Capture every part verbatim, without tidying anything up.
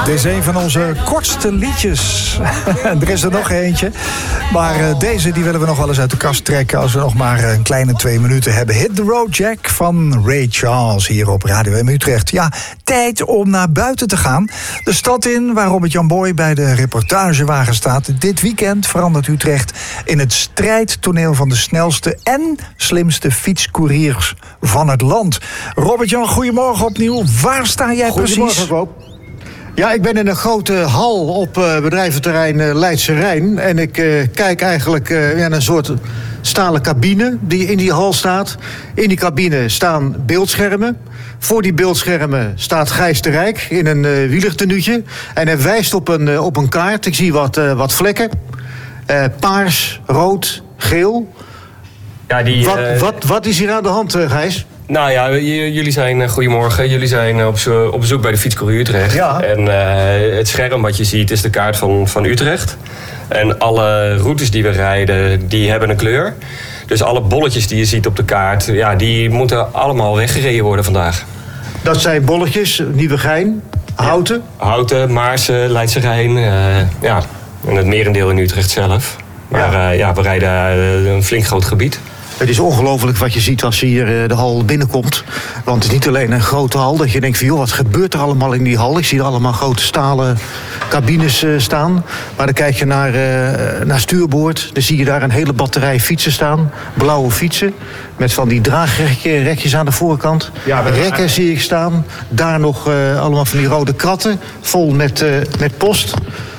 Dit is een van onze kortste liedjes. Er is er nog eentje. Maar uh, deze die willen we nog wel eens uit de kast trekken... als we nog maar een kleine twee minuten hebben. Hit the Road Jack van Ray Charles hier op Radio M Utrecht. Ja, tijd om naar buiten te gaan. De stad in waar Robert-Jan Boy bij de reportagewagen staat. Dit weekend verandert Utrecht in het strijdtoneel... van de snelste en slimste fietscouriers van het land. Robert-Jan, goedemorgen opnieuw. Waar sta jij precies? Goedemorgen, Bob. Ja, ik ben in een grote hal op uh, bedrijventerrein uh, Leidse Rijn. En ik uh, kijk eigenlijk uh, ja, naar een soort stalen cabine die in die hal staat. In die cabine staan beeldschermen. Voor die beeldschermen staat Gijs de Rijk in een uh, wielertenuutje. En hij wijst op een, uh, op een kaart. Ik zie wat, uh, wat vlekken. Uh, paars, rood, geel. Ja, die, wat, uh... wat, wat is hier aan de hand, uh, Gijs? Nou ja, j- jullie zijn, uh, goedemorgen, jullie zijn op, zo, op bezoek bij de Fietscourier Utrecht. Ja. En uh, het scherm wat je ziet is de kaart van, van Utrecht. En alle routes die we rijden, die hebben een kleur. Dus alle bolletjes die je ziet op de kaart, ja, die moeten allemaal weggereden worden vandaag. Dat zijn bolletjes, Nieuwegein, Houten. Ja. Houten, Maarsen, Leidse Rijn, uh, ja, en het merendeel in Utrecht zelf. Maar ja, uh, ja we rijden uh, een flink groot gebied. Het is ongelooflijk wat je ziet als je hier de hal binnenkomt. Want het is niet alleen een grote hal dat je denkt van... joh, wat gebeurt er allemaal in die hal? Ik zie er allemaal grote stalen cabines uh, staan. Maar dan kijk je naar, uh, naar stuurboord. Dan zie je daar een hele batterij fietsen staan. Blauwe fietsen. Met van die draagrekjes aan de voorkant. Ja, rekken uh... zie ik staan. Daar nog uh, allemaal van die rode kratten. Vol met, uh, met post.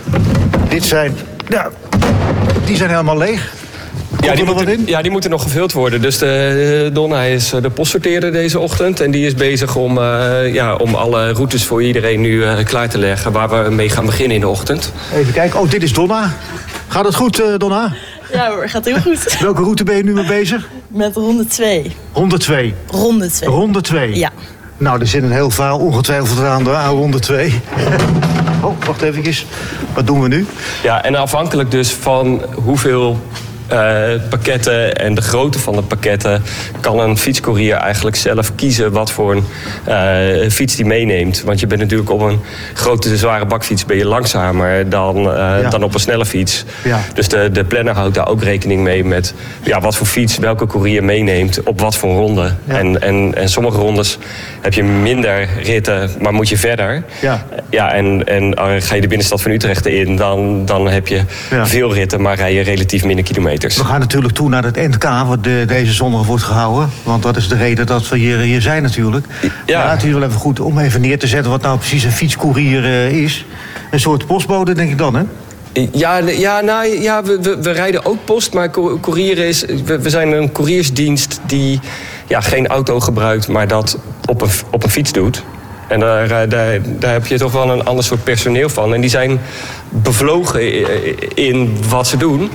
Dit zijn... Ja, die zijn helemaal leeg. Ja die, moeten, ja, die moeten nog gevuld worden. Dus de, Donna is de postsorteerder deze ochtend. En die is bezig om, uh, ja, om alle routes voor iedereen nu uh, klaar te leggen... waar we mee gaan beginnen in de ochtend. Even kijken. Oh, dit is Donna. Gaat het goed, uh, Donna? Ja hoor, gaat heel goed. Welke route ben je nu mee bezig? Met ronde twee. Ronde twee? Ronde twee. Ronde twee? Ja. Nou, er zit een heel verhaal ongetwijfeld aan, aan ronde twee. Oh, wacht even. Wat doen we nu? Ja, en afhankelijk dus van hoeveel... Uh, pakketten en de grootte van de pakketten... kan een fietscourier eigenlijk zelf kiezen wat voor een uh, fiets die meeneemt. Want je bent natuurlijk op een grote, zware bakfiets... ben je langzamer dan, uh, ja. dan op een snelle fiets. Ja. Dus de, de planner houdt daar ook rekening mee met... Ja, wat voor fiets welke courier meeneemt op wat voor ronde. Ja. En, en, en sommige rondes heb je minder ritten, maar moet je verder. Ja. Ja, en, en uh, ga je de binnenstad van Utrecht in... dan, dan heb je ja. veel ritten, maar rij je relatief minder kilometer. We gaan natuurlijk toe naar het N K, wat de, deze zondag wordt gehouden. Want dat is de reden dat we hier, hier zijn natuurlijk. Ja. Maar het is wel even goed om even neer te zetten wat nou precies een fietscourier uh, is. Een soort postbode, denk ik dan, hè? Ja, ja, nou, ja we, we, we rijden ook post, maar courier is... We, we zijn een couriersdienst die ja, geen auto gebruikt, maar dat op een, op een fiets doet. En daar, daar, daar heb je toch wel een ander soort personeel van. En die zijn bevlogen in wat ze doen...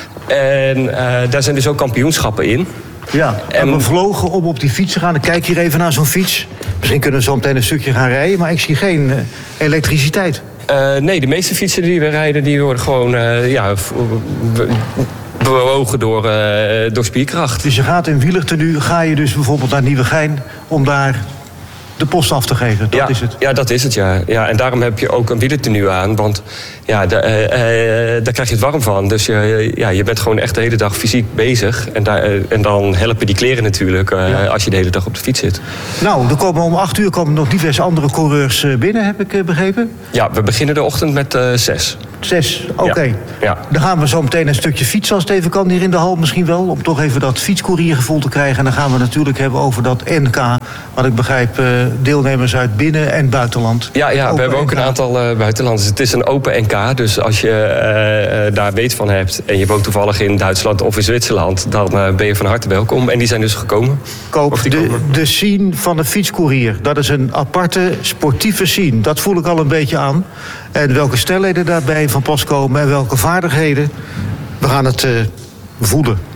En uh, daar zijn dus ook kampioenschappen in. Ja, en we vlogen om op die fiets te gaan. Dan kijk hier even naar zo'n fiets. Misschien kunnen we zo meteen een stukje gaan rijden... maar ik zie geen uh, elektriciteit. Uh, nee, de meeste fietsen die we rijden... die worden gewoon uh, ja, bewogen door, uh, door spierkracht. Dus je gaat in wielertenu, ga je dus bijvoorbeeld naar Nieuwegein... om daar... de post af te geven, dat ja, is het. Ja, dat is het, ja. ja. En daarom heb je ook een wielertenu aan. Want ja, da, uh, uh, daar krijg je het warm van. Dus uh, ja, je bent gewoon echt de hele dag fysiek bezig. En, daar, uh, en dan helpen die kleren natuurlijk uh, ja. als je de hele dag op de fiets zit. Nou, er komen om acht uur komen nog diverse andere coureurs binnen, heb ik uh, begrepen? Ja, we beginnen de ochtend met uh, zes. Zes, oké. Okay. Ja. Ja. Dan gaan we zo meteen een stukje fietsen als het even kan hier in de hal misschien wel. Om toch even dat fietscouriergevoel te krijgen. En dan gaan we natuurlijk hebben over dat N K. Wat ik begrijp, uh, deelnemers uit binnen- en buitenland. Ja, ja we hebben ook N K. Een aantal uh, buitenlanders. Het is een open N K. Dus als je uh, daar weet van hebt en je woont toevallig in Duitsland of in Zwitserland... dan uh, ben je van harte welkom. En die zijn dus gekomen. Koop, de, komen. de scene van de fietscourier. Dat is een aparte sportieve scene. Dat voel ik al een beetje aan. En welke snelheden daarbij van pas komen en welke vaardigheden. We gaan het uh, voelen.